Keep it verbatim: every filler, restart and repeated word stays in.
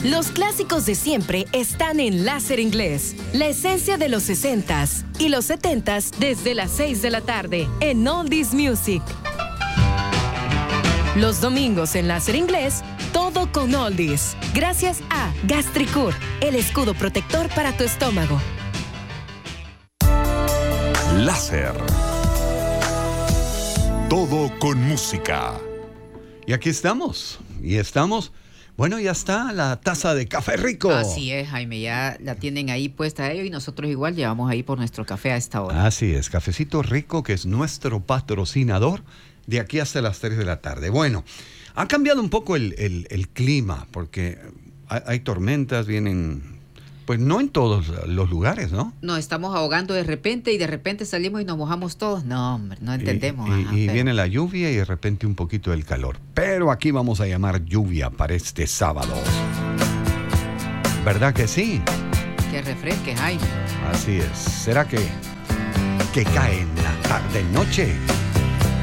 Los clásicos de siempre están en Láser Inglés. La esencia de los sesentas y los setentas desde las seis de la tarde en Oldies Music. Los domingos en Láser Inglés, todo con Oldies. Gracias a Gastricur, el escudo protector para tu estómago. Láser. Todo con música. Y aquí estamos. Y estamos... Bueno, ya está la taza de café rico. Así es, Jaime, ya la tienen ahí puesta ellos y nosotros igual llevamos ahí por nuestro café a esta hora. Así es, Cafecito Rico, que es nuestro patrocinador de aquí hasta las tres de la tarde. Bueno, ha cambiado un poco el, el, el clima, porque hay, hay tormentas, vienen... Pues no en todos los lugares, ¿no? Nos estamos ahogando de repente y de repente salimos y nos mojamos todos. No, hombre, no entendemos. Y, y, Ajá, y pero... viene la lluvia y de repente un poquito del calor. Pero aquí vamos a llamar lluvia para este sábado. ¿Verdad que sí? Que refresque, Jaime. Así es. ¿Será que, que cae en la tarde-noche?